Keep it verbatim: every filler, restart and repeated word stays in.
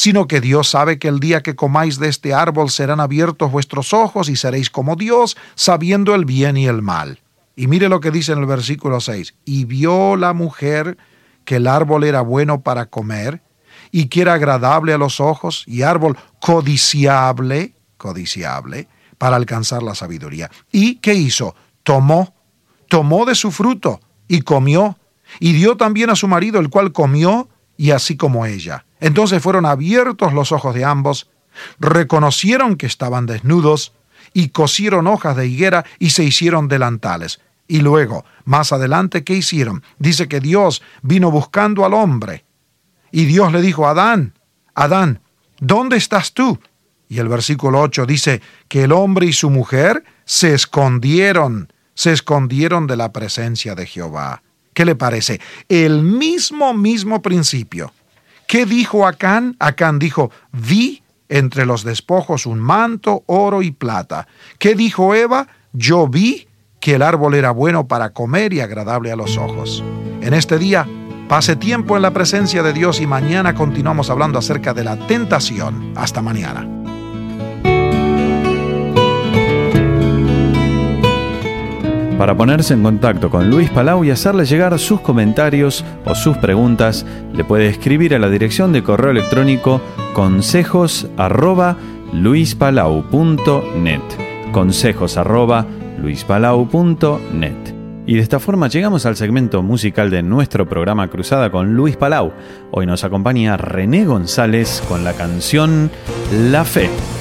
sino que Dios sabe que el día que comáis de este árbol serán abiertos vuestros ojos y seréis como Dios, sabiendo el bien y el mal. Y mire lo que dice en el versículo seis. Y vio la mujer que el árbol era bueno para comer, y que era agradable a los ojos, y árbol codiciable, codiciable, para alcanzar la sabiduría. ¿Y qué hizo? Tomó, tomó de su fruto, y comió, y dio también a su marido, el cual comió, y así como ella. Entonces fueron abiertos los ojos de ambos, reconocieron que estaban desnudos, y cosieron hojas de higuera, y se hicieron delantales. Y luego, más adelante, ¿qué hicieron? Dice que Dios vino buscando al hombre. Y Dios le dijo, Adán, Adán, ¿dónde estás tú? Y el versículo ocho dice que el hombre y su mujer se escondieron, se escondieron de la presencia de Jehová. ¿Qué le parece? El mismo, mismo principio. ¿Qué dijo Acán? Acán dijo, vi entre los despojos un manto, oro y plata. ¿Qué dijo Eva? Yo vi que el árbol era bueno para comer y agradable a los ojos. En este día, pase tiempo en la presencia de Dios y mañana continuamos hablando acerca de la tentación. Hasta mañana. Para ponerse en contacto con Luis Palau y hacerle llegar sus comentarios o sus preguntas, le puede escribir a la dirección de correo electrónico consejos arroba luispalau punto net. Consejos arroba luispalau punto net. Y de esta forma llegamos al segmento musical de nuestro programa Cruzada con Luis Palau. Hoy nos acompaña René González con la canción La Fe.